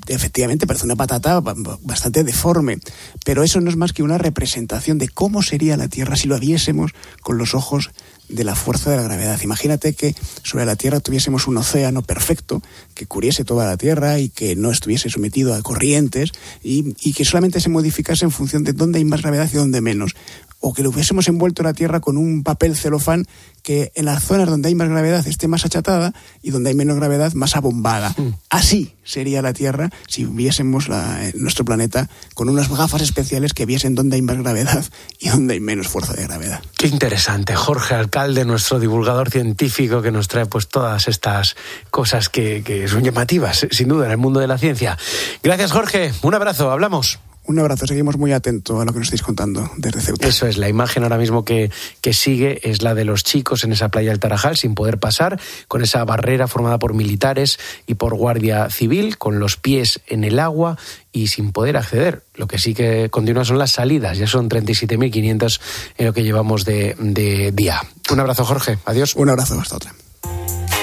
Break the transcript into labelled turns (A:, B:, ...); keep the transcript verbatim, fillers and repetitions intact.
A: efectivamente parece una patata bastante deforme, pero eso no es más que una representación de cómo sería la Tierra si lo viésemos con los ojos de la fuerza de la gravedad. Imagínate que sobre la Tierra tuviésemos un océano perfecto que cubriese toda la Tierra y que no estuviese sometido a corrientes y, y que solamente se modificase en función de dónde hay más gravedad y dónde menos. O que lo hubiésemos envuelto la Tierra con un papel celofán que en las zonas donde hay más gravedad esté más achatada y donde hay menos gravedad más abombada. Mm. Así sería la Tierra si viésemos la, nuestro planeta con unas gafas especiales que viesen dónde hay más gravedad y dónde hay menos fuerza de gravedad.
B: Qué interesante. Jorge Alcalde, nuestro divulgador científico, que nos trae pues todas estas cosas que, que son llamativas, sin duda, en el mundo de la ciencia. Gracias, Jorge. Un abrazo. Hablamos.
A: Un abrazo, seguimos muy atentos a lo que nos estáis contando desde Ceuta.
B: Eso es, la imagen ahora mismo que, que sigue es la de los chicos en esa playa del Tarajal sin poder pasar, con esa barrera formada por militares y por guardia civil, con los pies en el agua y sin poder acceder. Lo que sí que continúa son las salidas, ya son treinta y siete mil quinientos en lo que llevamos de, de día. Un abrazo, Jorge, adiós.
A: Un abrazo, hasta otra.